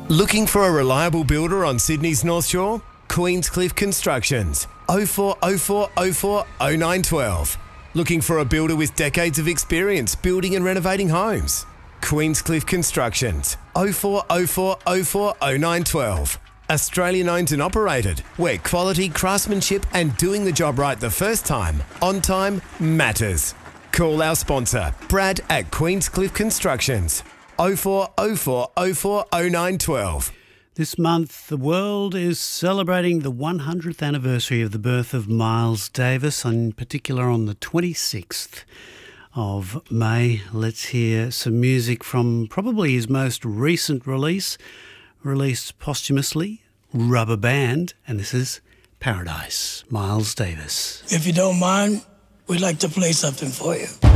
Looking for a reliable builder on Sydney's North Shore? Queenscliff Constructions. 0404 04 0912. Looking for a builder with decades of experience building and renovating homes? Queenscliff Constructions. 0404 04 0912. Australian owned and operated, where quality, craftsmanship and doing the job right the first time, on time, matters. Call our sponsor, Brad at Queenscliff Constructions. 0404 04 0912. This month, the world is celebrating the 100th anniversary of the birth of Miles Davis, in particular on the 26th of May. Let's hear some music from probably his most recent release, released posthumously, Rubber Band, and this is Paradise, Miles Davis. If you don't mind, we'd like to play something for you.